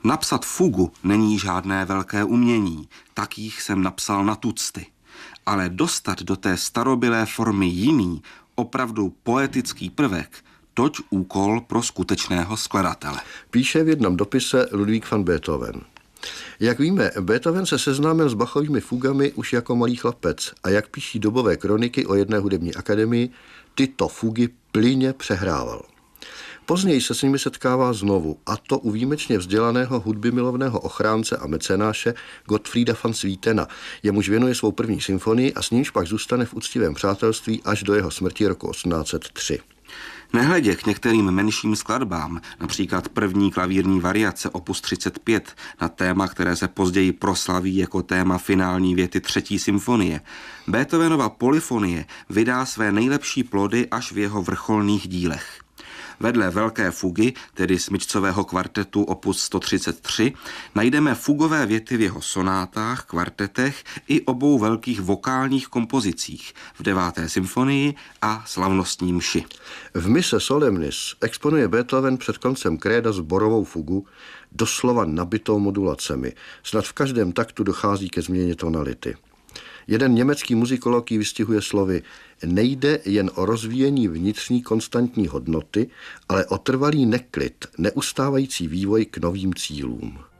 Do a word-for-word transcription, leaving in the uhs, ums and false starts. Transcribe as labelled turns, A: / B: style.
A: Napsat fugu není žádné velké umění, takých jsem napsal na tucty. Ale dostat do té starobylé formy jiný, opravdu poetický prvek, toť úkol pro skutečného skladatele.
B: Píše v jednom dopise Ludwig van Beethoven. Jak víme, Beethoven se seznámil s Bachovými fugami už jako malý chlapec a jak píší dobové kroniky o jedné hudební akademii, tyto fugy plynně přehrával. Později se s nimi setkává znovu, a to u výjimečně vzdělaného hudbymilovného ochránce a mecenáše Gottfrieda van Swietena, jemuž věnuje svou první symfonii a s nímž pak zůstane v úctivém přátelství až do jeho smrti roku osmnáct set tři.
A: Nehledě k některým menším skladbám, například první klavírní variace opus třicet pět na téma, které se později proslaví jako téma finální věty třetí symfonie, Beethovenova polyfonie vydá své nejlepší plody až v jeho vrcholných dílech. Vedle velké fugy, tedy smyčcového kvartetu opus sto třicet tři, najdeme fugové věty v jeho sonátách, kvartetech i obou velkých vokálních kompozicích v deváté symfonii a slavnostní mši.
B: V Mise Solemnis exponuje Beethoven před koncem kréda sborovou fugu, doslova nabitou modulacemi. Snad v každém taktu dochází ke změně tonality. Jeden německý muzikolog ji vystihuje slovy: nejde jen o rozvíjení vnitřní konstantní hodnoty, ale o trvalý neklid, neustávající vývoj k novým cílům.